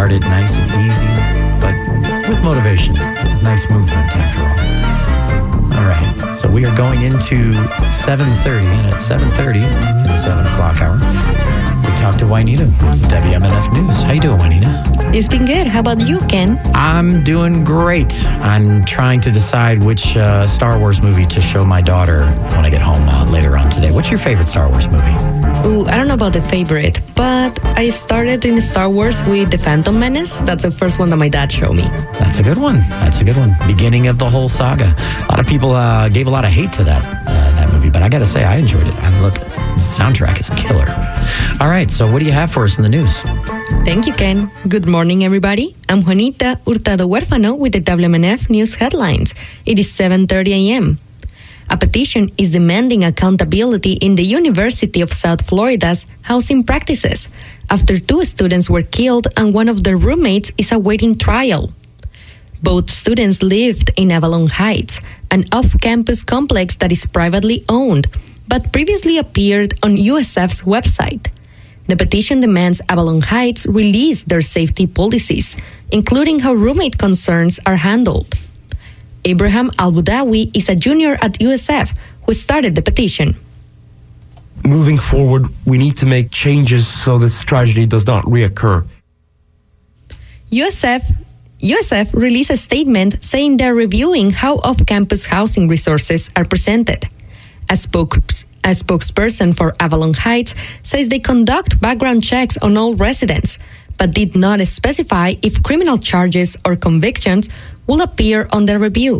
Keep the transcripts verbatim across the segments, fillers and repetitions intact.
started nice and easy, but with motivation. Nice movement after all. All right, so we are going into seven thirty, and at seven thirty, in the seven o'clock hour, we talk to Juanita with W M N F News. How you doing, Juanita? It's been good. How about you, Ken? I'm doing great. I'm trying to decide which uh, Star Wars movie to show my daughter when I get home uh, later on today. What's your favorite Star Wars movie? Ooh, I don't know about the favorite, but I started in Star Wars with The Phantom Menace. That's the first one that my dad showed me. That's a good one. That's a good one. Beginning of the whole saga. A lot of people uh, gave a lot of hate to that uh, that movie, but I got to say, I enjoyed it. I love it. The soundtrack is killer. All right, so what do you have for us in the news? Thank you, Ken. Good morning, everybody. I'm Juanita Hurtado Huérfano with the W M N F News headlines. It is seven thirty a.m. A petition is demanding accountability in the University of South Florida's housing practices after two students were killed and one of their roommates is awaiting trial. Both students lived in Avalon Heights, an off-campus complex that is privately owned, but previously appeared on U S F's website. The petition demands Avalon Heights release their safety policies, including how roommate concerns are handled. Abraham Al-Budawi is a junior at U S F who started the petition. Moving forward, we need to make changes so this tragedy does not reoccur. U S F U S F released a statement saying they're reviewing how off-campus housing resources are presented. A, spokes, a spokesperson for Avalon Heights says they conduct background checks on all residents, but did not specify if criminal charges or convictions will appear on the review.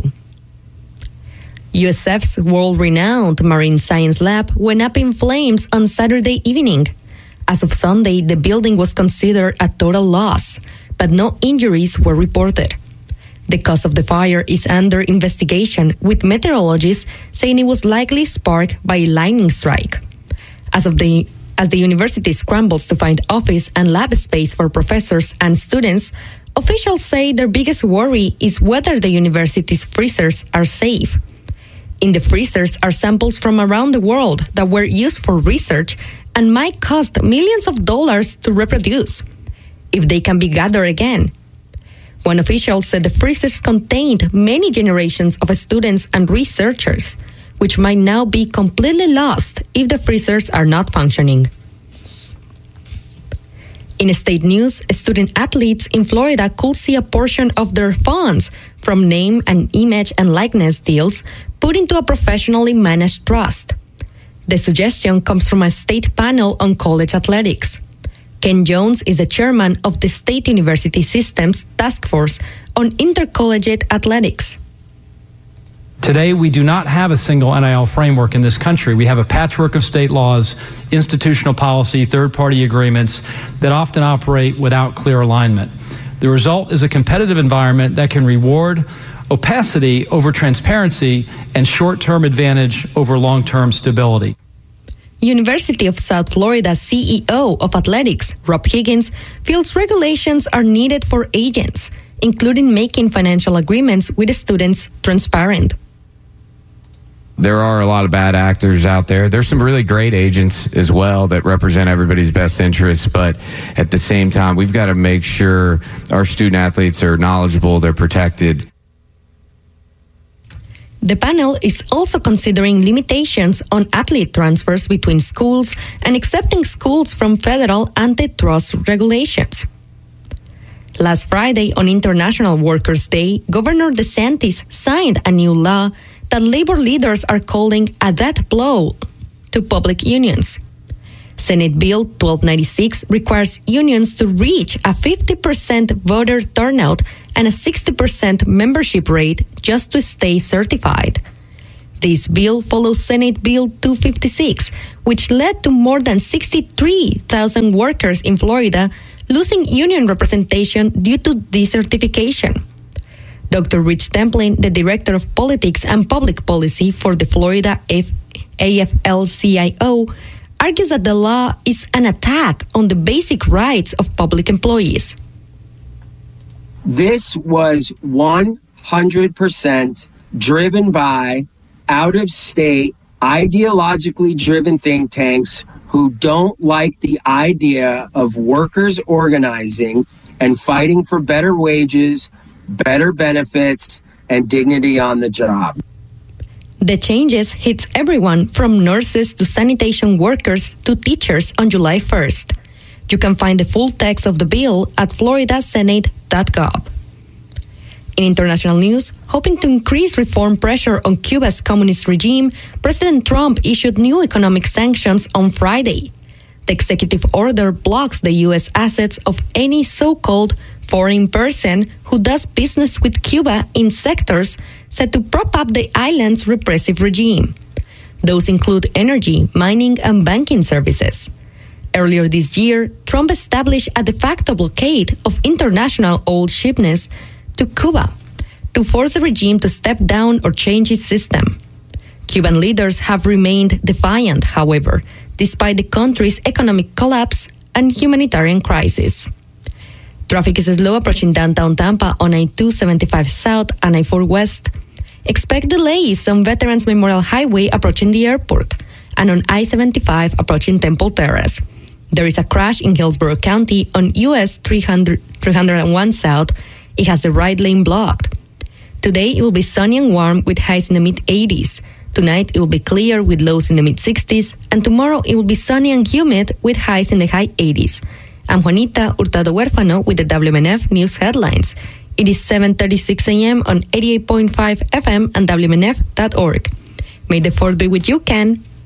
U S F's world-renowned Marine Science Lab went up in flames on Saturday evening. As of Sunday, the building was considered a total loss, but no injuries were reported. The cause of the fire is under investigation, with meteorologists saying it was likely sparked by a lightning strike. As of the As the university scrambles to find office and lab space for professors and students, officials say their biggest worry is whether the university's freezers are safe. In the freezers are samples from around the world that were used for research and might cost millions of dollars to reproduce, if they can be gathered again. One official said the freezers contained many generations of students and researchers, which might now be completely lost if the freezers are not functioning. In state news, student athletes in Florida could see a portion of their funds from name and image and likeness deals put into a professionally managed trust. The suggestion comes from a state panel on college athletics. Ken Jones is the chairman of the State University Systems Task Force on Intercollegiate Athletics. Today, we do not have a single N I L framework in this country. We have a patchwork of state laws, institutional policy, third-party agreements that often operate without clear alignment. The result is a competitive environment that can reward opacity over transparency and short-term advantage over long-term stability. University of South Florida C E O of Athletics, Rob Higgins, feels regulations are needed for agents, including making financial agreements with the students transparent. There are a lot of bad actors out there. There's some really great agents as well that represent everybody's best interests, but at the same time, we've got to make sure our student athletes are knowledgeable, they're protected. The panel is also considering limitations on athlete transfers between schools and accepting schools from federal antitrust regulations. Last Friday, on International Workers' Day, Governor DeSantis signed a new law that labor leaders are calling a death blow to public unions. Senate Bill twelve ninety-six requires unions to reach a fifty percent voter turnout and a sixty percent membership rate just to stay certified. This bill follows Senate Bill two fifty-six, which led to more than sixty-three thousand workers in Florida losing union representation due to decertification. Doctor Rich Templin, the Director of Politics and Public Policy for the Florida A F L C I O, argues that the law is an attack on the basic rights of public employees. This was one hundred percent driven by out-of-state, ideologically driven think tanks who don't like the idea of workers organizing and fighting for better wages, better benefits, and dignity on the job. The changes hit everyone from nurses to sanitation workers to teachers on July first. You can find the full text of the bill at florida senate dot gov. In international news, hoping to increase reform pressure on Cuba's communist regime, President Trump issued new economic sanctions on Friday. The executive order blocks the U S assets of any so-called foreign person who does business with Cuba in sectors set to prop up the island's repressive regime. Those include energy, mining, and banking services. Earlier this year, Trump established a de facto blockade of international oil shipments to Cuba to force the regime to step down or change its system. Cuban leaders have remained defiant, however, despite the country's economic collapse and humanitarian crisis. Traffic is slow approaching downtown Tampa on I two seventy-five South and I four West. Expect delays on Veterans Memorial Highway approaching the airport and on I seventy-five approaching Temple Terrace. There is a crash in Hillsborough County on U S three hundred, three oh one South. It has the right lane blocked. Today it will be sunny and warm with highs in the mid eighties. Tonight it will be clear with lows in the mid sixties, and tomorrow it will be sunny and humid with highs in the high eighties. I'm Juanita Hurtado Huérfano with the W M N F News Headlines. It is seven thirty-six a.m. on eighty-eight point five F M and W M N F dot org. May the fourth be with you, Ken.